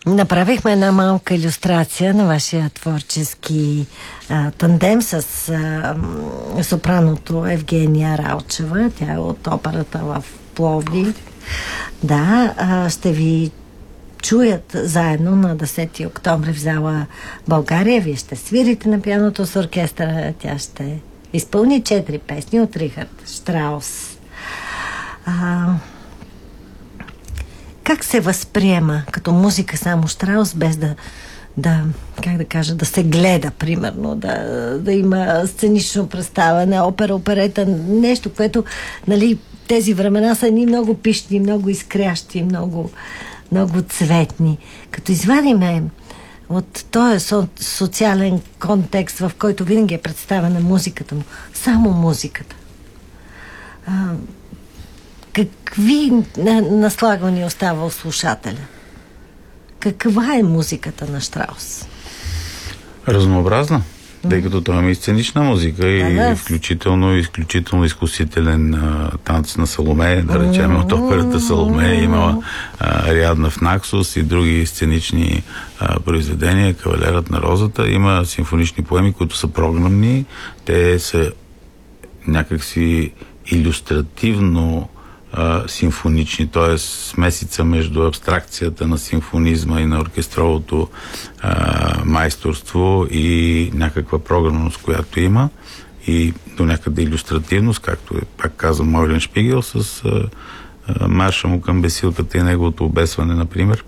Направихме една малка илюстрация на вашия творчески тандем с сопраното Евгения Ралчева. Тя е от операта в Пловдив. Да, ще ви чуят заедно на 10 октомври в зала България. Вие ще свирите на пианото с оркестъра. Тя ще изпълни 4 песни от Рихард Штраус. Как се възприема като музика само Штраус, без как да кажа, да се гледа, примерно, да има сценично представяне, опера, оперета, нещо, което, нали, тези времена са ни много пищни, много изкрящи, много цветни. Като извадиме от този социален контекст, в който винаги е представена музиката му, само музиката. Какви наслагвания остава у слушателя? Каква е музиката на Штраус? Разнообразна, тъй като той има и сценична музика и изключително изкусителен танц на Саломе, да речем от операта Саломе, има Ариадна в Наксус и други сценични произведения, Кавалерът на розата, има симфонични поеми, които са програмни, те са някакси илюстративно симфонични, т.е. смесица между абстракцията на симфонизма и на оркестровото майсторство и някаква програмност, която има, и до някъде илюстративност, както пак казвам Мойлен Шпигел с марша му към бесилката и неговото обесване, например.